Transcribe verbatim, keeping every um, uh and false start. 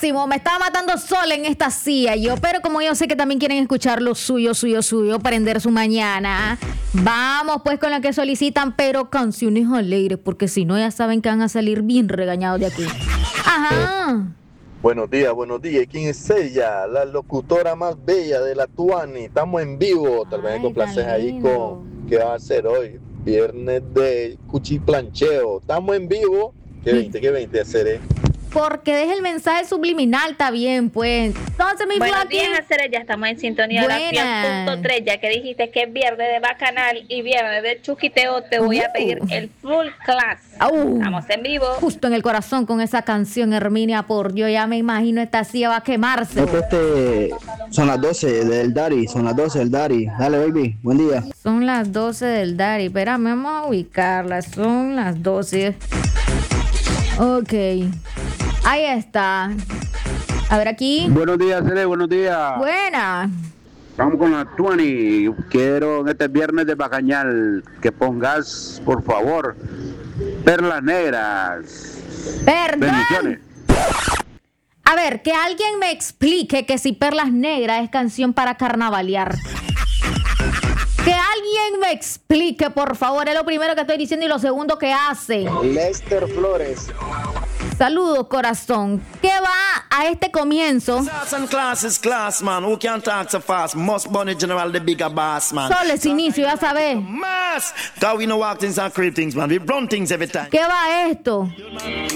máximo, me estaba matando sola en esta silla yo, pero como yo sé que también quieren escuchar lo suyo, suyo, suyo, prender su mañana, vamos pues con la que solicitan, pero canciones alegres, porque si no ya saben que van a salir bien regañados de aquí. Ajá. Buenos días, buenos días. ¿Quién es ella? La locutora más bella de la Tuani. Estamos en vivo. Tal vez me complaces ahí con qué va a ser hoy. Viernes de cuchiplancheo. Estamos en vivo. ¿Qué veinte, qué veinte haceré? Porque deje el mensaje subliminal, está bien, pues. Entonces, mi Buenos Flaky. días, Aceres, ya estamos en sintonía de la cien punto tres, ya que dijiste que es viernes de bacanal y viernes de chuquiteo, te voy Uh. a pedir el full class. Au. Estamos en vivo. Justo en el corazón con esa canción, Herminia, por yo ya me imagino esta silla va a quemarse. No, pues, este, son las doce del Dari, son las doce del Dari. Dale, baby, buen día. Son las doce del Dari. Espérame, vamos a ubicarla. Son las doce. Ok. Ahí está. A ver aquí. Buenos días, Cele, buenos días. Buena. Vamos con la veinte. Quiero en este viernes de Bacañal que pongas, por favor, Perlas Negras. Perdón. Bendiciones. A ver, que alguien me explique que si Perlas Negras es canción para carnavalear. Que alguien me explique, por favor. Es lo primero que estoy diciendo y lo segundo que hace. Lester Flores. Saludos, corazón. ¿Qué va a este comienzo? Solo es inicio, ya sabes. ¿Qué va a esto?